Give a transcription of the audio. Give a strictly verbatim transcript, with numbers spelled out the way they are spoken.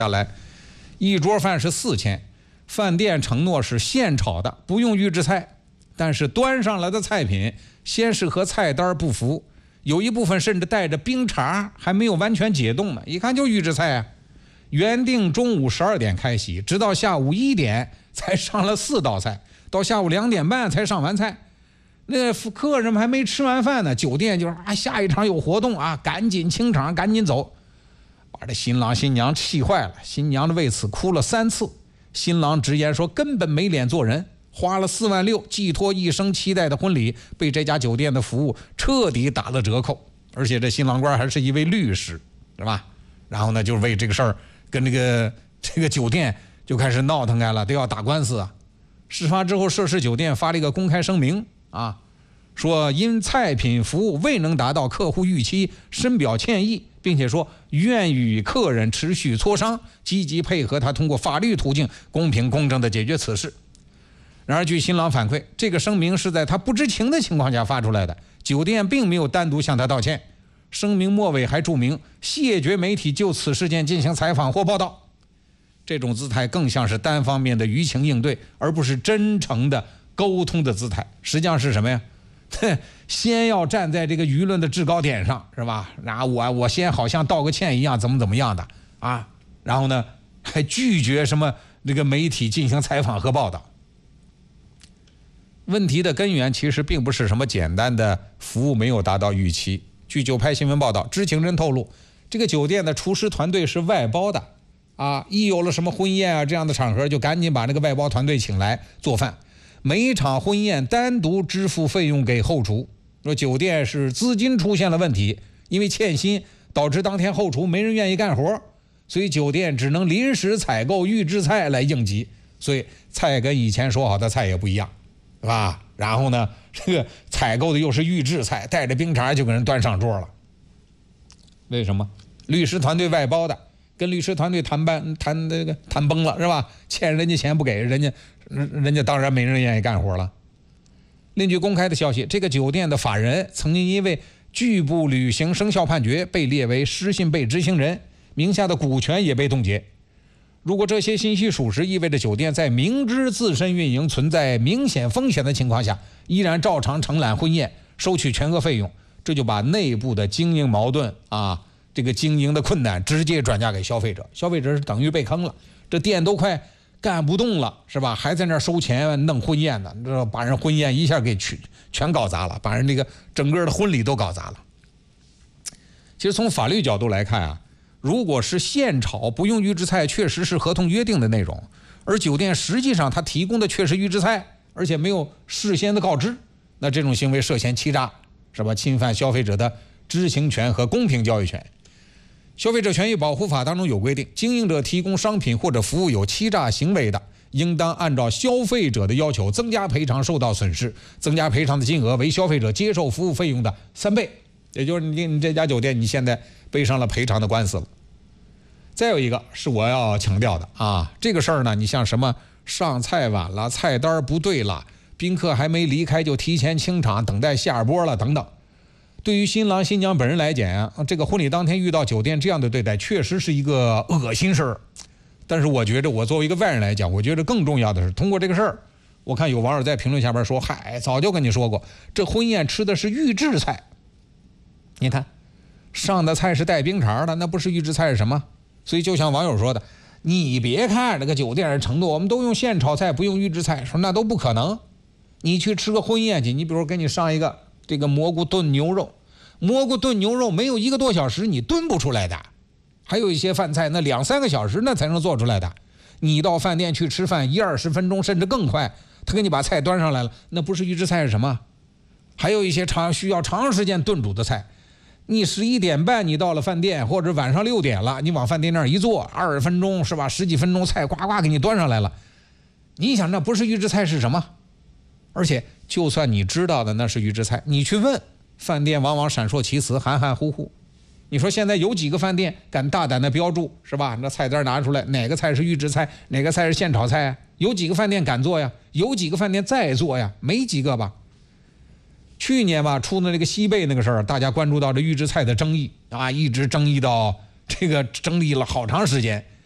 下来，一桌饭是四千，饭店承诺是现炒的，不用预制菜，但是端上来的菜品先是和菜单不符，有一部分甚至带着冰碴，还没有完全解冻呢，一看就预制菜啊。原定中午十二点开席，直到下午一点才上了四道菜，到下午两点半才上完菜。那客人们还没吃完饭呢，酒店就啊下一场有活动啊，赶紧清场，赶紧走，把这新郎新娘气坏了。新娘的为此哭了三次，新郎直言说根本没脸做人，花了四万六寄托一生期待的婚礼，被这家酒店的服务彻底打了折扣。而且这新郎官还是一位律师，是吧？然后呢，就为这个事儿跟这个这个酒店就开始闹腾开了，都要打官司啊。事发之后，涉事酒店发了一个公开声明啊，说因菜品服务未能达到客户预期，深表歉意，并且说愿与客人持续磋商，积极配合他通过法律途径公平公正地解决此事。然而据新郎反馈，这个声明是在他不知情的情况下发出来的，酒店并没有单独向他道歉。声明末尾还注明谢绝媒体就此事件进行采访或报道。这种姿态更像是单方面的舆情应对，而不是真诚的沟通的姿态。实际上是什么呀？先要站在这个舆论的制高点上，是吧？然后我我先好像道个歉一样，怎么怎么样的啊？然后呢，还拒绝什么这个媒体进行采访和报道。问题的根源其实并不是什么简单的服务没有达到预期。据九拍新闻报道，知情人透露，这个酒店的厨师团队是外包的啊，一有了什么婚宴啊这样的场合，就赶紧把那个外包团队请来做饭。每一场婚宴单独支付费用给后厨。说酒店是资金出现了问题，因为欠薪导致当天后厨没人愿意干活，所以酒店只能临时采购预制菜来应急，所以菜跟以前说好的菜也不一样，是吧？然后呢，这个采购的又是预制菜，带着冰碴就给人端上桌了。为什么？律师团队外包的，跟律师团队谈办谈那个谈崩了，是吧？欠人家钱不给人家，人家当然没人愿意干活了。另据公开的消息，这个酒店的法人曾经因为拒不履行生效判决被列为失信被执行人，名下的股权也被冻结。如果这些信息属实，意味着酒店在明知自身运营存在明显风险的情况下，依然照常承揽婚宴，收取全额费用，这就把内部的经营矛盾啊，这个经营的困难直接转嫁给消费者，消费者是等于被坑了，这店都快干不动了，是吧？还在那儿收钱弄婚宴呢，这把人婚宴一下给全全搞砸了，把人这个整个的婚礼都搞砸了。其实从法律角度来看啊，如果是现炒不用预制菜，确实是合同约定的内容，而酒店实际上他提供的却是预制菜，而且没有事先的告知，那这种行为涉嫌欺诈，是吧？侵犯消费者的知情权和公平交易权。消费者权益保护法当中有规定，经营者提供商品或者服务有欺诈行为的，应当按照消费者的要求增加赔偿受到损失，增加赔偿的金额为消费者接受服务费用的三倍。也就是你你这家酒店你现在背上了赔偿的官司了。再有一个是我要强调的啊，这个事儿呢，你像什么上菜晚了，菜单不对了，宾客还没离开就提前清场等待下播了等等，对于新郎新娘本人来讲，这个婚礼当天遇到酒店这样的对待确实是一个恶心事儿。但是我觉得我作为一个外人来讲，我觉得更重要的是通过这个事儿，我看有网友在评论下边说，嗨，早就跟你说过，这婚宴吃的是预制菜，你看上的菜是带冰碴的，那不是预制菜是什么？所以就像网友说的，你别看这个酒店的承诺我们都用现炒菜不用预制菜，说那都不可能。你去吃个婚宴去，你比如给你上一个这个蘑菇炖牛肉，蘑菇炖牛肉没有一个多小时你炖不出来的，还有一些饭菜那两三个小时那才能做出来的。你到饭店去吃饭一二十分钟甚至更快，他给你把菜端上来了，那不是预制菜是什么？还有一些长需要长时间炖煮的菜，你十一点半你到了饭店，或者晚上六点了，你往饭店那儿一坐，二十分钟是吧？十几分钟菜呱呱给你端上来了，你想那不是预制菜是什么？而且就算你知道的那是预制菜，你去问饭店往往闪烁其词，含含糊糊。你说现在有几个饭店敢大胆的标注是吧？那菜单拿出来，哪个菜是预制菜，哪个菜是现炒菜啊？有几个饭店敢做呀？有几个饭店在做呀？没几个吧。去年吧出的那个西贝那个事儿，大家关注到这预制菜的争议啊，一直争议到这个争议了好长时间。